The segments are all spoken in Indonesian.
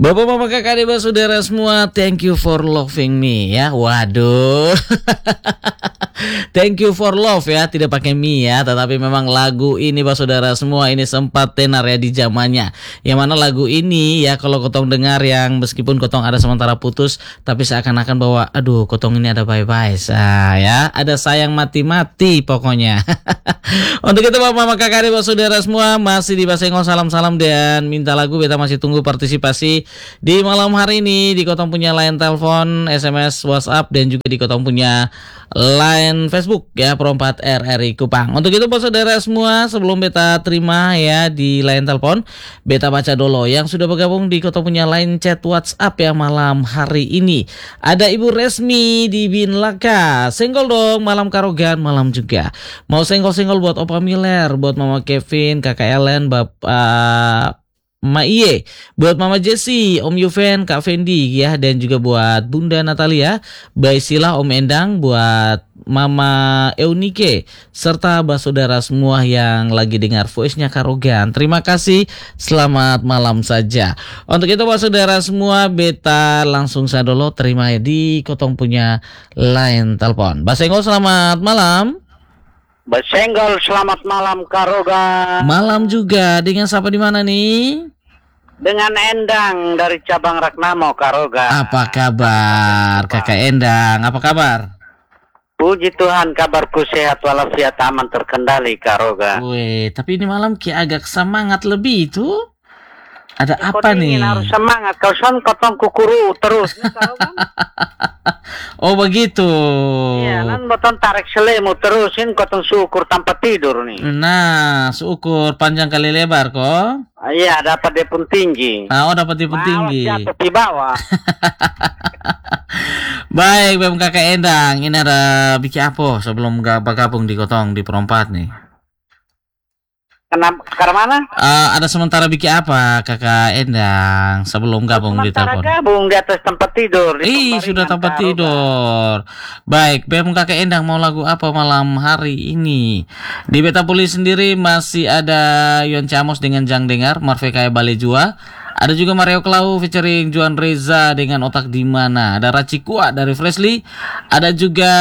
Bapak, Mama, Kakak, Adik, Saudara semua, thank you for loving me ya. Waduh. Thank you for love ya, tidak pakai me ya, tetapi memang lagu ini Saudara semua ini sempat tenar ya di zamannya. Yang mana lagu ini ya kalau kotong dengar yang meskipun kotong ada sementara putus, tapi seakan-akan bahwa aduh kotong ini ada bye-bye ya, ada sayang mati-mati pokoknya. Untuk itu Bapak, Mama, Kakak, Adik, Saudara semua masih di Basengol salam-salam dan minta lagu. Beta masih tunggu partisipasi di malam hari ini di kotong punya line telepon, SMS, WhatsApp dan juga di kotong punya line Facebook ya Pro4 RRI Kupang. Untuk itu saudara semua, sebelum beta terima ya di line telepon, beta baca dulu yang sudah bergabung di kota punya line chat WhatsApp ya malam hari ini. Ada Ibu Resmi di Binlaka. Senggol dong malam Karogan malam juga. Mau senggol-senggol buat Opa Miller, buat Mama Kevin, Kakak Ellen, Bapak Ma Iye, buat Mama Jessie, Om Yuven, Kak Fendi ya, dan juga buat Bunda Natalia, Bay Sila, Om Endang, buat Mama Eunike, serta saudara semua yang lagi dengar voice-nya Karogan. Terima kasih, selamat malam saja. Untuk itu saudara semua, beta langsung saya dulu terima di kotong punya line telepon. Basenggol selamat malam. Basenggol selamat malam Karogan. Malam juga, dengan siapa di mana nih? Dengan Endang dari cabang Ragnamo Karogan. Apa kabar Kakak Endang? Apa kabar? Puji Tuhan, kabarku sehat walafiat aman terkendali Karogan. Wih, tapi ini malam agak semangat lebih itu. Ada apa nih? Harus semangat, kau kotong kukuru terus. Oh begitu. Iya, kan botong tarik selemu terusin kotong syukur tanpa tidur nih. Nah, syukur panjang kali lebar kok. Iya, dapat dia pun tinggi. Oh, dapat dia pun tinggi. Jatuh di bawah. Baik, Bang Kakak Endang, ini ada bikin apa sebelum bergabung di kotong di Pro4 nih? Kenapa? Karena mana? Ada sementara bikin apa Kakak Endang sebelum gabung di telepon? Gabung di atas tempat tidur. Sudah tempat tidur. Baik, Bem Kakak Endang mau lagu apa malam hari ini? Di Beta Puli sendiri masih ada Yon Camos dengan Jang Dengar, Marve Kaya Bale Jua. Ada juga Mario Klau featuring Juan Reza dengan Otak di Mana. Ada Raci Kuat dari Freshly. Ada juga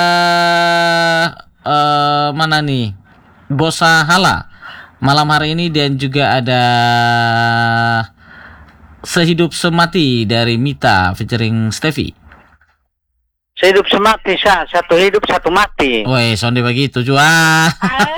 mana nih? Bosa Hala malam hari ini, dan juga ada Sehidup Semati dari Mita featuring Steffi. Sehidup semati, satu hidup satu mati. Woi, sonde begitu jua.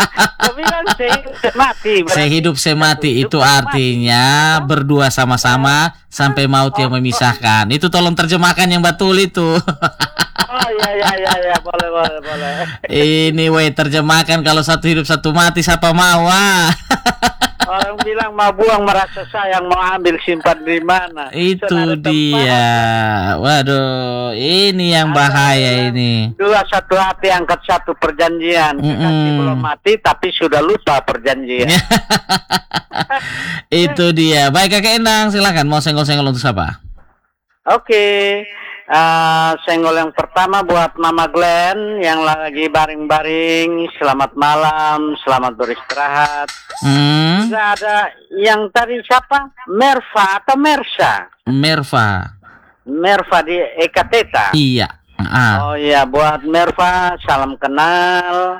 Sehidup semati itu artinya berdua sama-sama sampai maut yang memisahkan. Itu tolong terjemahkan yang betul itu. Oh iya, boleh. Ini terjemahkan, kalau satu hidup satu mati siapa mau Orang bilang mau buang merasa sayang, mau ambil simpan di mana. Itu dia. Waduh, ini yang bahaya ini. Dua satu hati angkat satu perjanjian. Kekasih belum mati tapi sudah lupa perjanjian. Itu dia. Baik Kakak Endang, silakan mau senggol-senggol untuk siapa? Oke. Senggol yang pertama buat Mama Glenn yang lagi baring-baring. Selamat malam, selamat beristirahat. Juga ada yang tadi siapa? Merva atau Mersa? Merva di Ekateta. Iya. Oh iya, buat Merva salam kenal.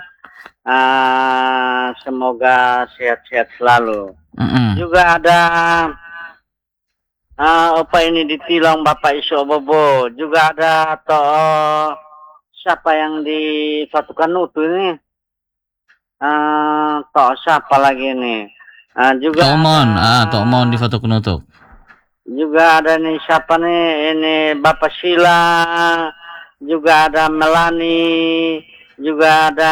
Semoga sehat-sehat selalu. Juga ada apa ini ditilang Bapak Iso Bobo. Juga ada siapa yang di Fatukanutu ini? Siapa lagi nih? Juga Tomon di Fatukanutu. Juga ada nih siapa nih? Ini Bapak Sila. Juga ada Melani. Juga ada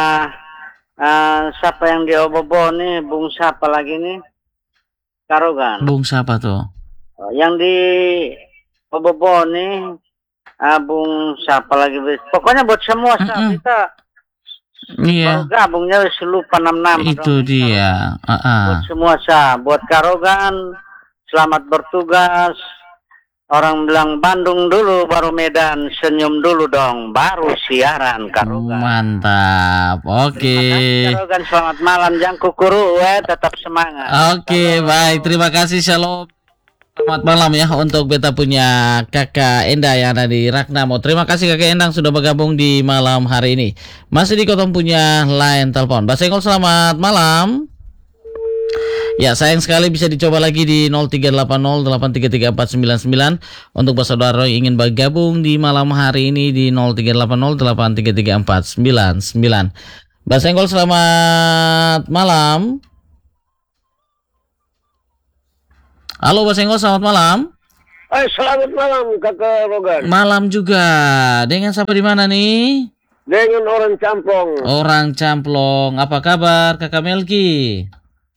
siapa yang di Obobo nih? Bung siapa lagi nih? Karogan. Bung siapa tuh? Yang di Obobo nih, Bung siapa lagi? Pokoknya buat semua kita gabungnya lupa 66. Itu dia. Buat semua buat Karogan, selamat bertugas. Orang bilang Bandung dulu baru Medan, senyum dulu dong baru siaran Karogan. Mantap. Oke. Karogan selamat malam, jangan kukuru tetap semangat. Oke, baik. Terima kasih, shalom. Selamat malam ya untuk beta punya kakak Enda yang ada di Ragnamo. Terima kasih kakak Endang sudah bergabung di malam hari ini. Masih di Kotong punya line telepon. Mbak Senggol selamat malam. Ya, sayang sekali bisa dicoba lagi di 0380833499 untuk saudara yang ingin bergabung di malam hari ini di 0380833499. Mbak Senggol selamat malam. Halo Mbak Senggol selamat malam. Selamat malam Kakak Rogan. Malam juga. Dengan siapa di mana nih? Dengan orang Camplong. Orang Camplong. Apa kabar Kakak Melki?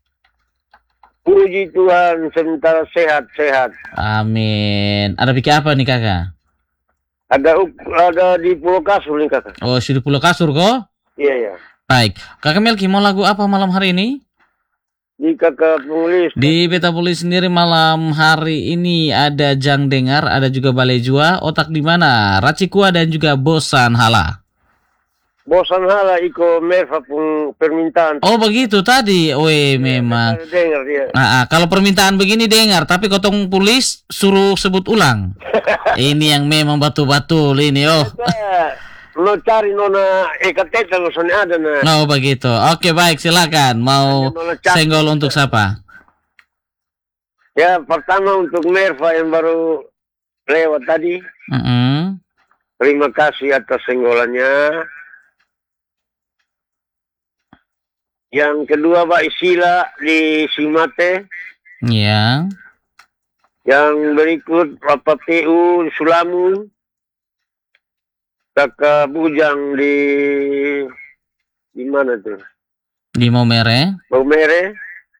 Puji Tuhan sementara sehat-sehat. Amin. Ada pikir apa nih kakak? Ada di Pulau Kasur nih kakak. Oh, di Pulau Kasur kok? Iya. Baik. Kakak Melki mau lagu apa malam hari ini? Di kakak penulis. Di Beta Pulis sendiri malam hari ini ada Jang Dengar, ada juga Balejua, Otak di mana, Racikua dan juga Bosan Hala. Bosan hala iko Merva pun permintaan. Oh begitu tadi, weh memang. Dengar dia. Kalau permintaan begini dengar, tapi Kotong Pulis suruh sebut ulang. Ini yang memang batu-batul ini oh. Lo cari nona EKT lo soalnya ada na. Oh begitu. Oke baik silakan. Mau senggol untuk siapa? Ya pertama untuk Merva yang baru lewat tadi. Terima kasih atas senggolannya. Yang kedua Pak Isila di Simate. Ya. Yang berikut Bapak PU di Sulamu. Kakak Bujang di mana tuh? Di Maumere. Maumere.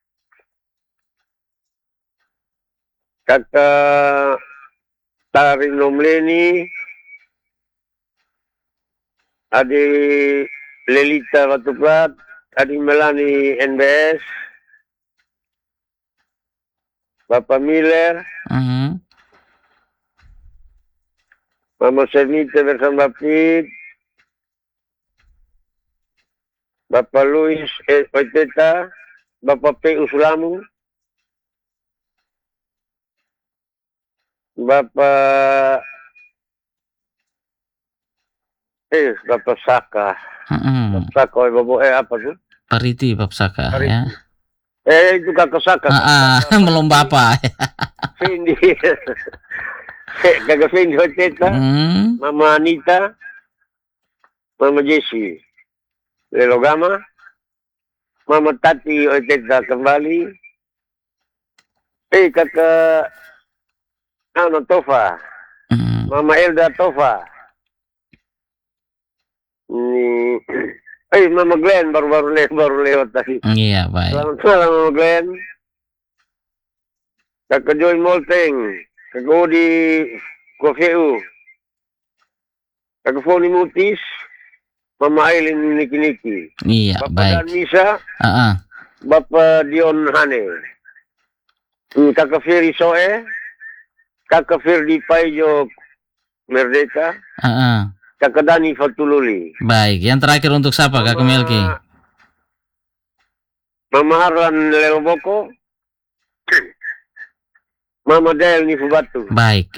Kakak Tari Nomleni. Adi Lelita Batu Plat. Adi Melani NBS, Bapak Miller, Mama Sernita bersama Bapit, Bapak Luis Oiteta, Bapak P. Usulamu, Bapak Saka. Bapak Saka, apa tuh? Pariti Papsaka ya. Itu kakak Saka. Melomba apa? Fendi. Kakak Fendi Hoteta. Mama Anita. Mama Jessie. Lelogama. Mama Tati Hoteta kembali. Kakak Tofa. Mama Elda Tofa. Mama Glenn baru lewat tadi. Iya, baik. Selamat malam Mama Glenn. Kakak Joy Molteng, Kakak Odi Kofeu, Kakak Foni Mutis, Mama Aileen Niki. Iya, Bapak baik. Dan Misa, Bapak Dion Hane, Kakak Ferry Soe, Kakak Ferdi Paijo Merdeka, Kakak Dani Fatululi. Baik, yang terakhir untuk siapa Kakak Melki? Mama Harlan Leloboko. Mama Del Nifubatu. Baik,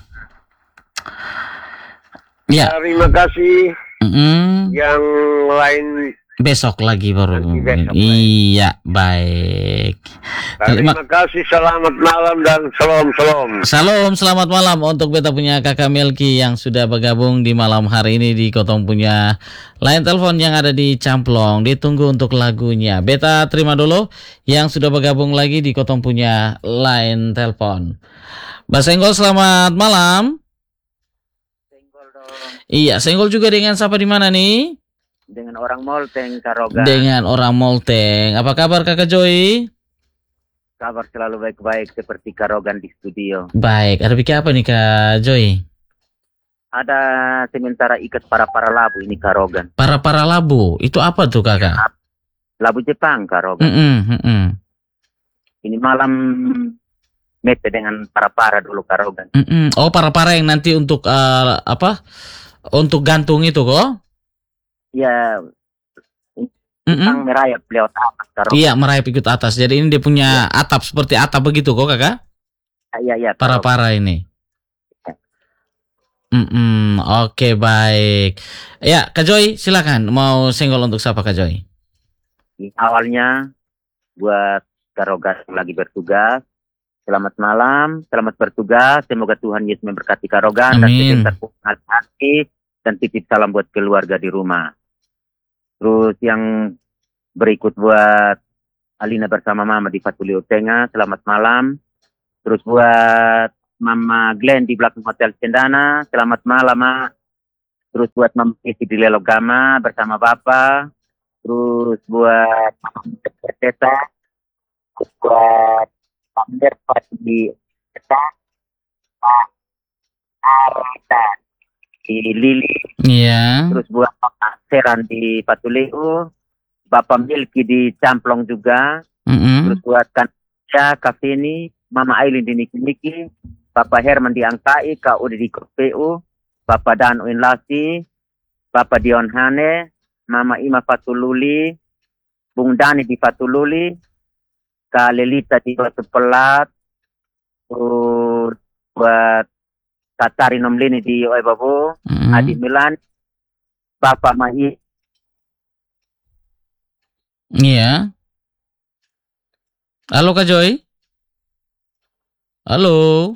Ya. Terima kasih. Yang lain besok lagi baru. Besok, iya, baik. Terima kasih, selamat malam dan salam. Salam, selamat malam untuk beta punya kakak Melki yang sudah bergabung di malam hari ini di Kotong punya line telepon yang ada di Camplong. Ditunggu untuk lagunya. Beta terima dulu yang sudah bergabung lagi di Kotong punya line telepon. Mbak Senggol selamat malam. Senggol dong. Iya, Senggol juga dengan siapa di mana nih? Dengan orang Molteng, Karogan. Dengan orang Molteng. Apa kabar Kakak Joy? Kabar selalu baik-baik seperti Karogan di studio. Baik, ada pikir apa nih Kak Joy? Ada sementara ikat para labu ini Karogan. Para labu, itu apa tuh kakak? Labu Jepang Karogan. Ini malam mete dengan para dulu Karogan. Oh para yang nanti untuk Untuk gantung itu kok? Ya. Merayap lewat atas Karogan. Iya merayap ikut atas. Jadi ini dia punya atap seperti atap begitu kok kakak? Iya. Para-para ini. Oke, baik. Ya, Kak Joy, silakan. Mau senggol untuk siapa, Kak Joy? Awalnya buat Karogan yang lagi bertugas. Selamat malam, selamat bertugas. Semoga Tuhan Yesus memberkati Karogan dan Amin. tetap hati dan titip salam buat keluarga di rumah. Terus yang berikut buat Alina bersama Mama di Fatuli Utenga, selamat malam. Terus buat Mama Glenn di belakang Hotel Cendana, selamat malam, Ma. Terus buat Mama Isi di Lelogama bersama Bapak. Terus buat Mama Teta, buat Pamer di Teta, Pak Arita di Lili. Iya. Terus buat Mama Seran di Patuleu, Bapak Milki di Camplong juga. Terus buat Kansya, Kafeni, Mama Aileen di Niki-Niki, Bapak Herman di Angkai, Kak Udi di KPU, Bapak Dan Uinlasi, Bapak Dion Hane, Mama Ima Fatululi, Bung Dani di Fatululi, Kak Lelita di Batu Pelat, terus buat Katari Nomlini di Oebabu, Adi Milan, Bapak Mai. Iya. Halo Kak Joy. Halo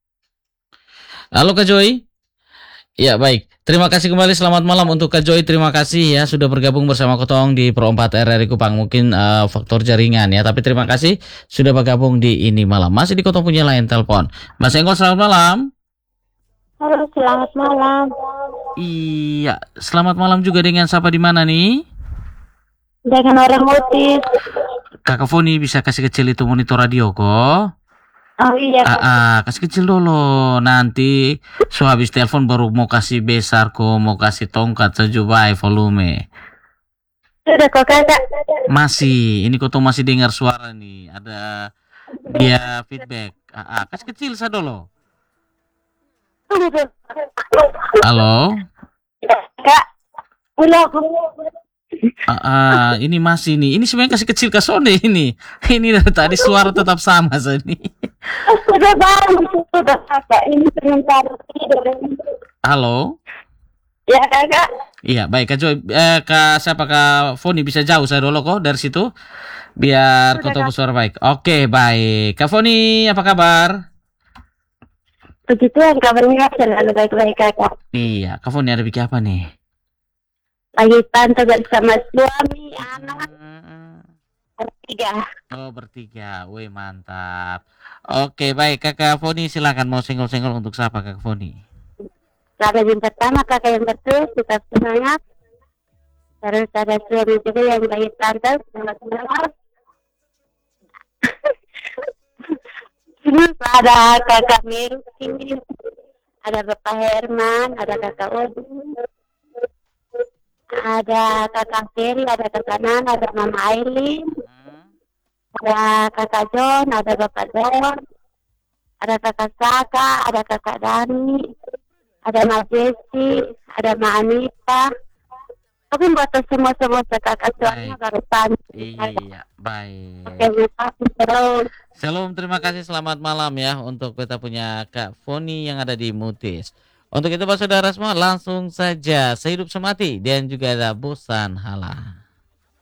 Kak Joy. Ya baik, terima kasih kembali, selamat malam untuk Kak Joy. Terima kasih ya sudah bergabung bersama Kotong di Pro 4 RRI Kupang. Mungkin faktor jaringan ya, tapi terima kasih sudah bergabung di ini malam. Masih di Kotong punya lain telepon. Mas Engkol, selamat malam. Halo, selamat malam. Iya, selamat malam juga, dengan siapa di mana nih? Dengan orang mutis. Kakak Foni bisa kasih kecil itu monitor radio kok. Oh iya. Kasih kecil dulu. Nanti habis telepon baru mau kasih besar kok, mau kasih tongkat sejubai volume. Sudah kok kakak? Masih, ini kok masih dengar suara nih. Ada dia feedback. Kasih kecil saya dulu. Halo. Kak, ulang. Ini masih nih. Ini sebenarnya kasih kecil ke Sone ini. Ini dari tadi suara tetap sama sini. Sudah kakak. Ini sementara tidur. Halo. Ya kakak. Iya baik Kak Joy. Siapa Kak Foni bisa jauh saya dulu kok dari situ. Biar kau tahu suara baik. Oke baik. Kak Foni apa kabar? Begitu yang kabarnya selalu baik-baik kakak. Iya, Kak Foni ada bikin apa nih? Lagi pantau bersama suami, anak, bertiga. Oh bertiga, wih mantap. Oke baik Kakak Foni, silakan mau senggol-senggol untuk siapa Kak Foni? Selamat yang pertama kakak yang betul, tetap semangat. Terus ada suami juga yang lagi pantau, semangat. Terus ada kakak Mirki, ada Bapak Herman, ada kakak Odi, ada kakak Ferry, ada kakak Nana, ada Mama Aileen, ada kakak John, ada Bapak Don, ada kakak Saka, ada kakak Dani, ada Mas Jesse, ada Ma Anita. Tapi buat semua kakak suaminya baru panci. Iya, baik. Oke, makasih terus. Shalom, terima kasih, selamat malam ya untuk kita punya Kak Foni yang ada di Mutis. Untuk itu Pak Saudara semua, langsung saja Sehidup Semati dan juga ada Bosan Halah.